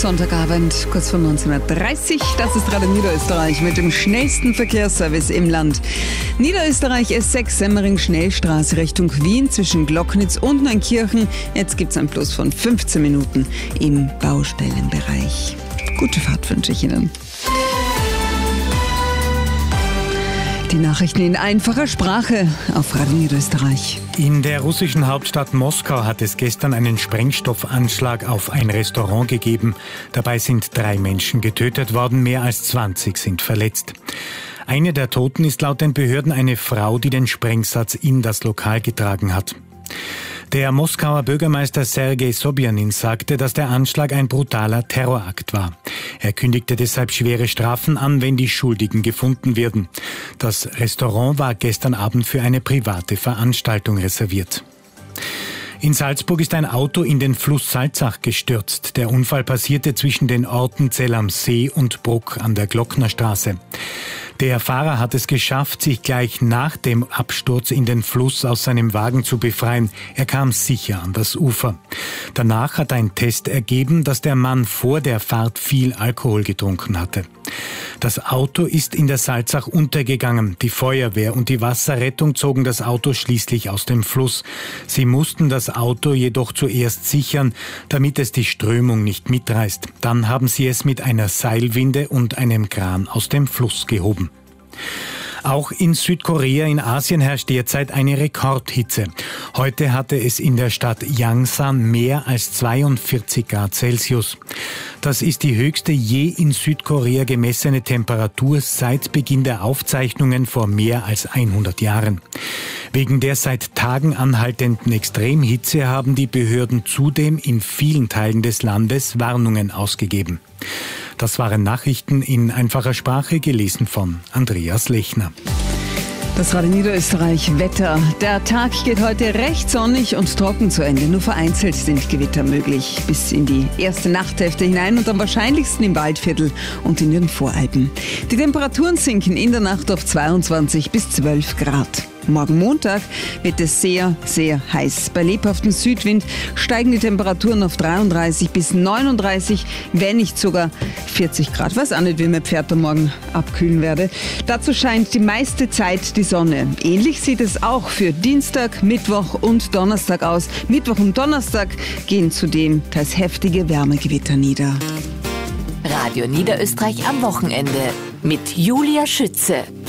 Sonntagabend, kurz vor 19.30 Uhr. Das ist Radio Niederösterreich mit dem schnellsten Verkehrsservice im Land. Niederösterreich S6 Semmering Schnellstraße Richtung Wien zwischen Glocknitz und Neunkirchen. Jetzt gibt es ein Plus von 15 Minuten im Baustellenbereich. Gute Fahrt wünsche ich Ihnen. Die Nachrichten in einfacher Sprache auf Radio Niederösterreich. In der russischen Hauptstadt Moskau hat es gestern einen Sprengstoffanschlag auf ein Restaurant gegeben. Dabei sind 3 Menschen getötet worden, mehr als 20 sind verletzt. Eine der Toten ist laut den Behörden eine Frau, die den Sprengsatz in das Lokal getragen hat. Der Moskauer Bürgermeister Sergei Sobjanin sagte, dass der Anschlag ein brutaler Terrorakt war. Er kündigte deshalb schwere Strafen an, wenn die Schuldigen gefunden werden. Das Restaurant war gestern Abend für eine private Veranstaltung reserviert. In Salzburg ist ein Auto in den Fluss Salzach gestürzt. Der Unfall passierte zwischen den Orten Zell am See und Bruck an der Glocknerstraße. Der Fahrer hat es geschafft, sich gleich nach dem Absturz in den Fluss aus seinem Wagen zu befreien. Er kam sicher an das Ufer. Danach hat ein Test ergeben, dass der Mann vor der Fahrt viel Alkohol getrunken hatte. Das Auto ist in der Salzach untergegangen. Die Feuerwehr und die Wasserrettung zogen das Auto schließlich aus dem Fluss. Sie mussten das Auto jedoch zuerst sichern, damit es die Strömung nicht mitreißt. Dann haben sie es mit einer Seilwinde und einem Kran aus dem Fluss gehoben. Auch in Südkorea in Asien herrscht derzeit eine Rekordhitze. Heute hatte es in der Stadt Yangsan mehr als 42 Grad Celsius. Das ist die höchste je in Südkorea gemessene Temperatur seit Beginn der Aufzeichnungen vor mehr als 100 Jahren. Wegen der seit Tagen anhaltenden Extremhitze haben die Behörden zudem in vielen Teilen des Landes Warnungen ausgegeben. Das waren Nachrichten in einfacher Sprache, gelesen von Andreas Lechner. Das Radio Niederösterreich Wetter. Der Tag geht heute recht sonnig und trocken zu Ende. Nur vereinzelt sind Gewitter möglich. Bis in die erste Nachthälfte hinein und am wahrscheinlichsten im Waldviertel und in den Voralpen. Die Temperaturen sinken in der Nacht auf 22 bis 12 Grad. Morgen Montag wird es sehr, sehr heiß. Bei lebhaftem Südwind steigen die Temperaturen auf 33 bis 39, wenn nicht sogar 40 Grad. Weiß auch nicht, wie mein Pferd da morgen abkühlen werde. Dazu scheint die meiste Zeit die Sonne. Ähnlich sieht es auch für Dienstag, Mittwoch und Donnerstag aus. Mittwoch und Donnerstag gehen zudem teils heftige Wärmegewitter nieder. Radio Niederösterreich am Wochenende mit Julia Schütze.